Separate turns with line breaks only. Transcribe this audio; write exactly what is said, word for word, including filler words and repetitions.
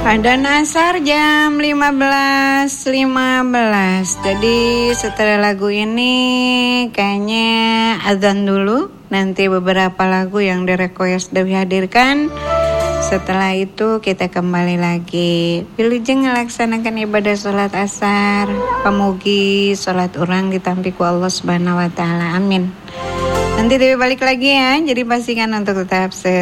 Adzan asar jam lima belas lima belas. Jadi setelah lagu ini kayaknya adzan dulu. Nanti beberapa lagu yang di-request dihadirkan. Setelah itu kita kembali lagi. Wilujeng melaksanakan ibadah sholat asar. Pamugi sholat urang ditampi ku Allah subhanahu wa ta'ala. Amin. Nanti Dewi balik lagi ya. Jadi pastikan untuk tetap sehat.